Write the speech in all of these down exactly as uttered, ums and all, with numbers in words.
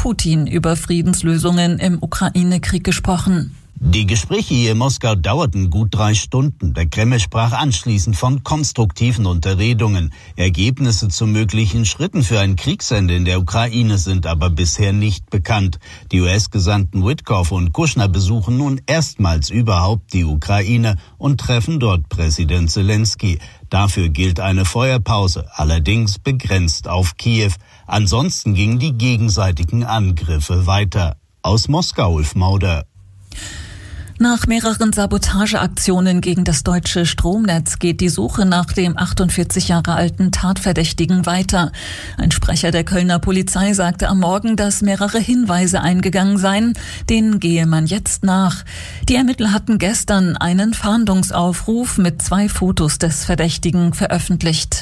Putin über Friedenslösungen im Ukraine-Krieg gesprochen. Die Gespräche hier in Moskau dauerten gut drei Stunden. Der Kreml sprach anschließend von konstruktiven Unterredungen. Ergebnisse zu möglichen Schritten für ein Kriegsende in der Ukraine sind aber bisher nicht bekannt. Die U S-Gesandten Witkoff und Kushner besuchen nun erstmals überhaupt die Ukraine und treffen dort Präsident Zelensky. Dafür gilt eine Feuerpause, allerdings begrenzt auf Kiew. Ansonsten gingen die gegenseitigen Angriffe weiter. Aus Moskau, Ulf Mauder. Nach mehreren Sabotageaktionen gegen das deutsche Stromnetz geht die Suche nach dem achtundvierzig Jahre alten Tatverdächtigen weiter. Ein Sprecher der Kölner Polizei sagte am Morgen, dass mehrere Hinweise eingegangen seien. Denen gehe man jetzt nach. Die Ermittler hatten gestern einen Fahndungsaufruf mit zwei Fotos des Verdächtigen veröffentlicht.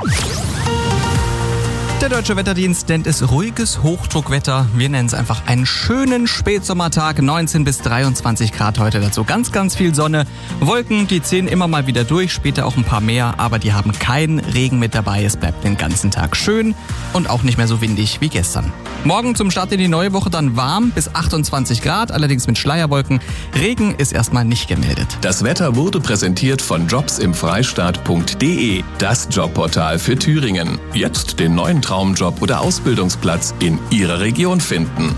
Der Deutsche Wetterdienst nennt es ruhiges Hochdruckwetter. Wir nennen es einfach einen schönen Spätsommertag, neunzehn bis dreiundzwanzig Grad heute dazu. Ganz, ganz viel Sonne. Wolken, die ziehen immer mal wieder durch, später auch ein paar mehr, aber die haben keinen Regen mit dabei. Es bleibt den ganzen Tag schön und auch nicht mehr so windig wie gestern. Morgen zum Start in die neue Woche dann warm bis achtundzwanzig Grad, allerdings mit Schleierwolken. Regen ist erstmal nicht gemeldet. Das Wetter wurde präsentiert von jobs im freistaat punkt de, das Jobportal für Thüringen. Jetzt den neuen Traumjob oder Ausbildungsplatz in Ihrer Region finden.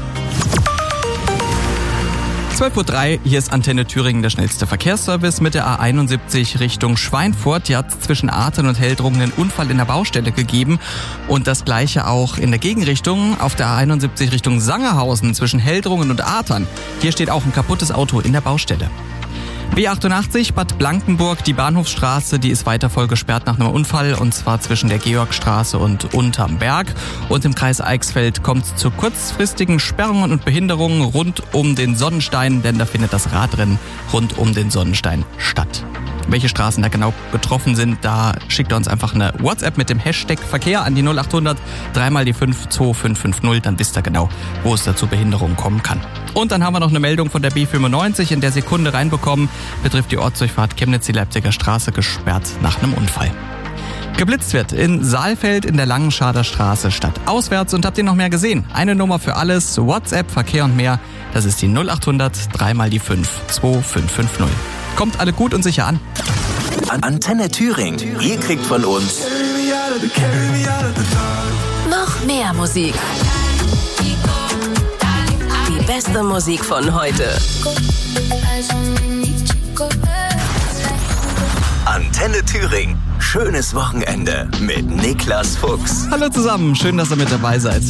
zwölf Uhr drei, hier ist Antenne Thüringen, der schnellste Verkehrsservice mit der A einundsiebzig Richtung Schweinfurt. Die hat zwischen Ahrtal und Heldrungen einen Unfall in der Baustelle gegeben und das gleiche auch in der Gegenrichtung auf der A einundsiebzig Richtung Sangerhausen zwischen Heldrungen und Ahrtal. Hier steht auch ein kaputtes Auto in der Baustelle. B achtundachtzig Bad Blankenburg, die Bahnhofsstraße, die ist weiter voll gesperrt nach einem Unfall und zwar zwischen der Georgstraße und Unterm Berg. Und im Kreis Eichsfeld kommt es zu kurzfristigen Sperrungen und Behinderungen rund um den Sonnenstein, denn da findet das Radrennen rund um den Sonnenstein statt. Welche Straßen da genau getroffen sind, da schickt er uns einfach eine WhatsApp mit dem Hashtag Verkehr an die null achthundert, dreimal die fünf zwei fünf fünf null, dann wisst ihr genau, wo es da zu Behinderungen kommen kann. Und dann haben wir noch eine Meldung von der B fünfundneunzig in der Sekunde reinbekommen, betrifft die Ortsdurchfahrt Chemnitz, die Leipziger Straße, gesperrt nach einem Unfall. Geblitzt wird in Saalfeld in der Langenschader Straße statt auswärts und habt ihr noch mehr gesehen? Eine Nummer für alles, WhatsApp, Verkehr und mehr, das ist die null achthundert, dreimal die fünf zwei fünf fünf null. Kommt alle gut und sicher an. Antenne Thüringen. Ihr kriegt von uns noch mehr Musik. Die beste Musik von heute. Antenne Thüringen. Schönes Wochenende mit Niklas Fuchs. Hallo zusammen, schön, dass ihr mit dabei seid.